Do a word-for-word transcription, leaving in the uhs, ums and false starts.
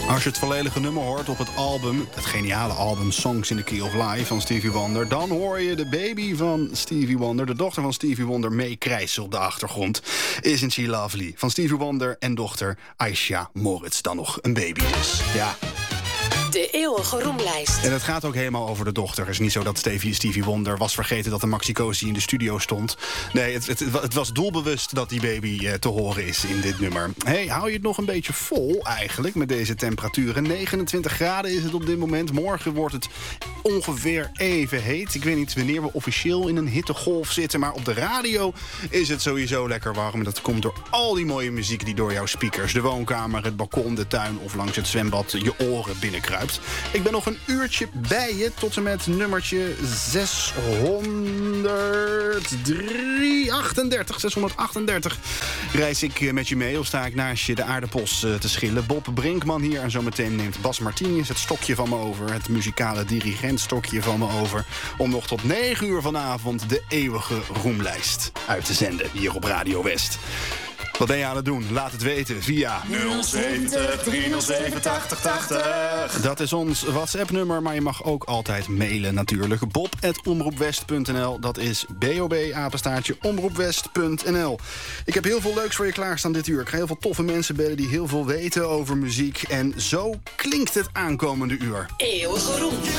Als je het volledige nummer hoort op het album, het geniale album Songs in the Key of Life van Stevie Wonder, dan hoor je de baby van Stevie Wonder, de dochter van Stevie Wonder, mee krijsen op de achtergrond. Isn't She Lovely? Van Stevie Wonder en dochter Aisha Moritz. Dan nog een baby dus. Ja. De eeuwige roemlijst. En het gaat ook helemaal over de dochter. Het is niet zo dat Stevie, Stevie Wonder was vergeten dat de Maxi Cosi in de studio stond. Nee, het, het, het was doelbewust dat die baby eh, te horen is in dit nummer. Hey, hou je het nog een beetje vol eigenlijk met deze temperaturen? negenentwintig graden is het op dit moment. Morgen wordt het ongeveer even heet. Ik weet niet wanneer we officieel in een hittegolf zitten, maar op de radio is het sowieso lekker warm. En dat komt door al die mooie muziek die door jouw speakers, de woonkamer, het balkon, de tuin of langs het zwembad je oren binnenkruipt. Ik ben nog een uurtje bij je tot en met nummertje zeshonderdachtendertig. zeshonderdachtendertig reis ik met je mee of sta ik naast je de aardappels te schillen. Bob Brinkman hier en zometeen neemt Bas Martinius het stokje van me over. Het muzikale dirigentstokje van me over. Om nog tot negen uur vanavond de eeuwige roemlijst uit te zenden hier op Radio West. Wat ben je aan het doen? Laat het weten via nul zeventig driehonderdzeven tachtig tachtig. Dat is ons WhatsApp-nummer, maar je mag ook altijd mailen natuurlijk. bob at omroepwest punt n l. Dat is B O B, apenstaartje, omroepwest punt n l. Ik heb heel veel leuks voor je klaarstaan dit uur. Ik ga heel veel toffe mensen bellen die heel veel weten over muziek. En zo klinkt het aankomende uur. Eeuwige roem.